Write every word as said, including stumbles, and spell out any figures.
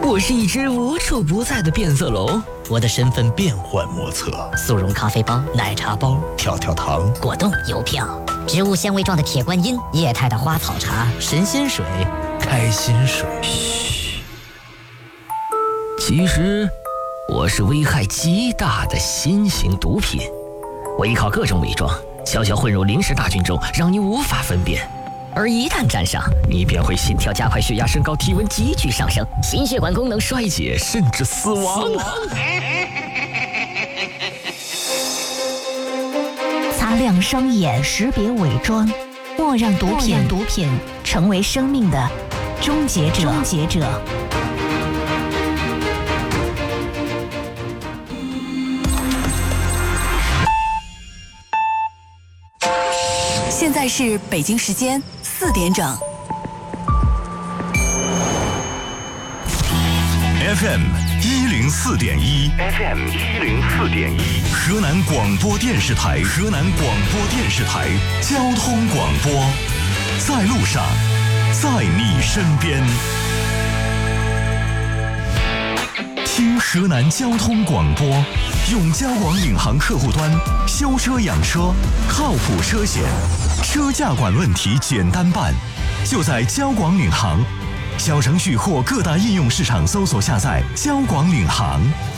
我是一只无处不在的变色龙， 我的身份变幻莫测， 速溶咖啡包、奶茶包、 跳跳糖、 果冻、邮票、植物纤维状的铁观音、液态的花草茶、 神仙水、开心水。 嘘，其实我是危害极大的新型毒品，我依靠各种伪装，悄悄混入临时大军中，让你无法分辨。而一旦沾上，你便会心跳加快、血压升高、体温急剧上升、心血管功能衰竭，甚至死亡。 擦亮双眼，识别伪装，莫让毒品毒品成为生命的终结者。终结者。 现在是北京时间四点整。 F M 一零四点一 ，F M 一零四点一，河南广播电视台，河南广播电视台交通广播，在路上，在你身边。听河南交通广播，用交广领航客户端修车养车，靠谱车险，车价管问题简单办，就在交广领航。小程序或各大应用市场搜索下载交广领航。